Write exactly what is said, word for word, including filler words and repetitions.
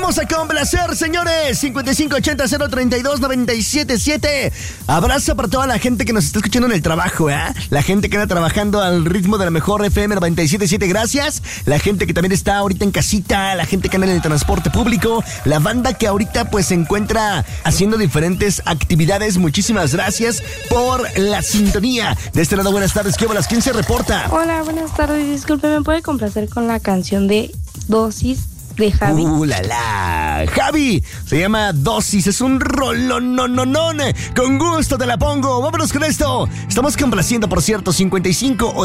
vamos a complacer, señores. cincuenta y cinco ochenta cero treinta y dos noventa y siete siete. Abrazo para toda la gente que nos está escuchando en el trabajo, ¿eh? La gente que anda trabajando al ritmo de la mejor F M noventa y siete siete, gracias. La gente que también está ahorita en casita, la gente que anda en el transporte público, la banda que ahorita pues se encuentra haciendo diferentes actividades. Muchísimas gracias por la sintonía. De este lado, buenas tardes. ¿Qué bolas? ¿Quién se reporta? Hola, buenas tardes. Disculpe, ¿me puede complacer con la canción de Dosis de Javi? ¡Uh, la, la! Javi, se llama Dosis, es un rolón, no, no, no. Con gusto te la pongo. Vámonos con esto. Estamos complaciendo, por cierto, cincuenta y cinco